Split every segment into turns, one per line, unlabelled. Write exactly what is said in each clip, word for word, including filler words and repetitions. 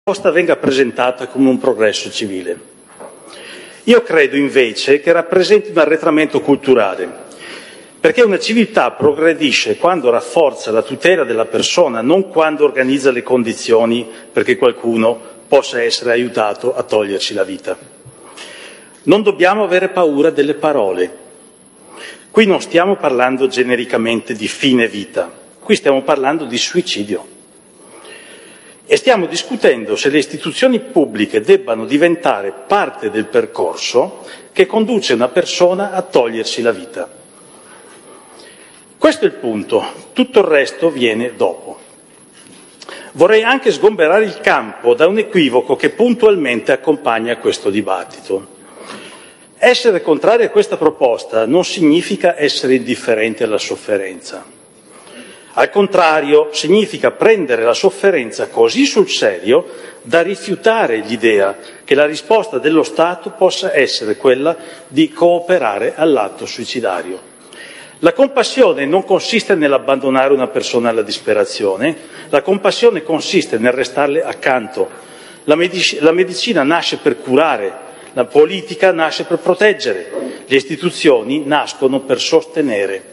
proposta venga presentata come un progresso civile. Io credo invece che rappresenti un arretramento culturale, perché una civiltà progredisce quando rafforza la tutela della persona, non quando organizza le condizioni perché qualcuno possa essere aiutato a togliersi la vita. Non dobbiamo avere paura delle parole. Qui non stiamo parlando genericamente di fine vita, qui stiamo parlando di suicidio. E stiamo discutendo se le istituzioni pubbliche debbano diventare parte del percorso che conduce una persona a togliersi la vita. Questo è il punto, tutto il resto viene dopo. Vorrei anche sgomberare il campo da un equivoco che puntualmente accompagna questo dibattito. Essere contrari a questa proposta non significa essere indifferenti alla sofferenza. Al contrario, significa prendere la sofferenza così sul serio da rifiutare l'idea che la risposta dello Stato possa essere quella di cooperare all'atto suicidario. La compassione non consiste nell'abbandonare una persona alla disperazione, la compassione consiste nel restarle accanto. La, medic- la medicina nasce per curare, la politica nasce per proteggere, le istituzioni nascono per sostenere.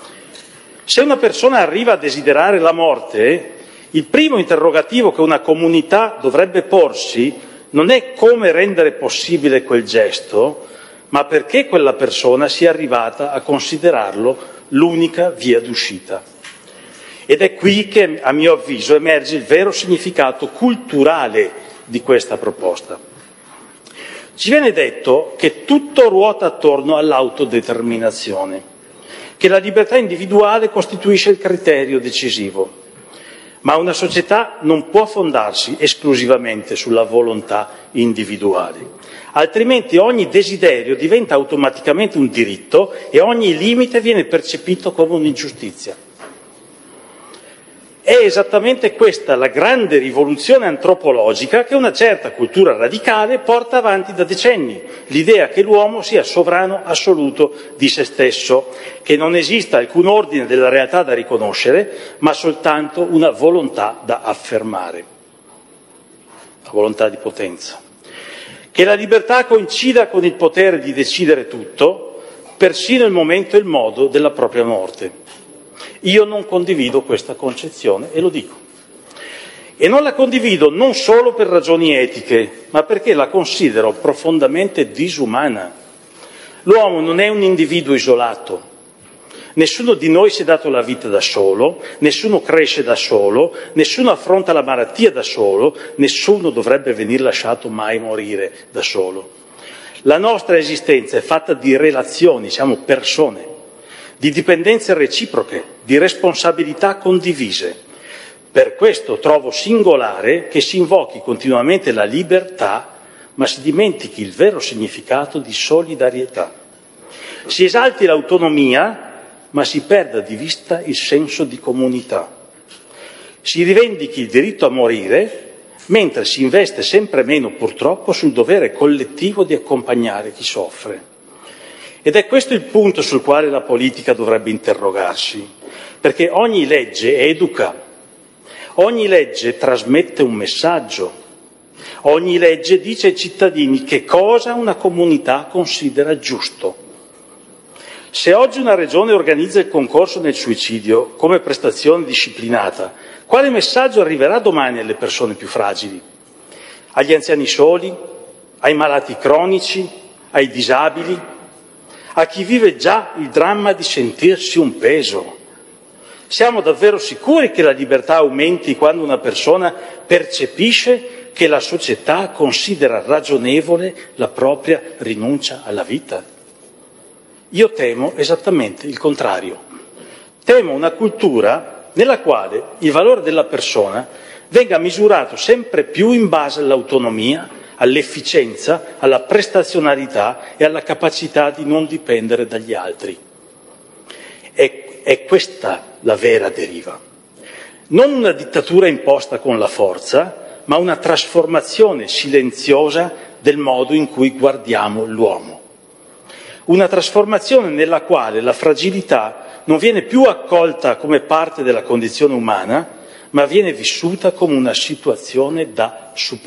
Se una persona arriva a desiderare la morte, il primo interrogativo che una comunità dovrebbe porsi non è come rendere possibile quel gesto, ma perché quella persona sia arrivata a considerarlo l'unica via d'uscita. Ed è qui che, a mio avviso, emerge il vero significato culturale di questa proposta. Ci viene detto che tutto ruota attorno all'autodeterminazione, che la libertà individuale costituisce il criterio decisivo, ma una società non può fondarsi esclusivamente sulla volontà individuale, altrimenti ogni desiderio diventa automaticamente un diritto e ogni limite viene percepito come un'ingiustizia. È esattamente questa la grande rivoluzione antropologica che una certa cultura radicale porta avanti da decenni, l'idea che l'uomo sia sovrano assoluto di se stesso, che non esista alcun ordine della realtà da riconoscere, ma soltanto una volontà da affermare, la volontà di potenza. Che la libertà coincida con il potere di decidere tutto, persino il momento e il modo della propria morte. Io non condivido questa concezione e lo dico. E non la condivido non solo per ragioni etiche, ma perché la considero profondamente disumana. L'uomo non è un individuo isolato. Nessuno di noi si è dato la vita da solo, nessuno cresce da solo, nessuno affronta la malattia da solo, nessuno dovrebbe venir lasciato mai morire da solo. La nostra esistenza è fatta di relazioni, siamo persone, di dipendenze reciproche, di responsabilità condivise. Per questo trovo singolare che si invochi continuamente la libertà, ma si dimentichi il vero significato di solidarietà. Si esalti l'autonomia, ma si perda di vista il senso di comunità. Si rivendichi il diritto a morire, mentre si investe sempre meno purtroppo sul dovere collettivo di accompagnare chi soffre. Ed è questo il punto sul quale la politica dovrebbe interrogarsi, perché ogni legge educa, ogni legge trasmette un messaggio, ogni legge dice ai cittadini che cosa una comunità considera giusto. Se oggi una regione organizza il concorso nel suicidio come prestazione disciplinata, quale messaggio arriverà domani alle persone più fragili? Agli anziani soli, ai malati cronici, ai disabili? A chi vive già il dramma di sentirsi un peso. Siamo davvero sicuri che la libertà aumenti quando una persona percepisce che la società considera ragionevole la propria rinuncia alla vita? Io temo esattamente il contrario. Temo una cultura nella quale il valore della persona venga misurato sempre più in base all'autonomia, all'efficienza, alla prestazionalità e alla capacità di non dipendere dagli altri. È, è questa la vera deriva. Non una dittatura imposta con la forza, ma una trasformazione silenziosa del modo in cui guardiamo l'uomo. Una trasformazione nella quale la fragilità non viene più accolta come parte della condizione umana, ma viene vissuta come una situazione da superiorità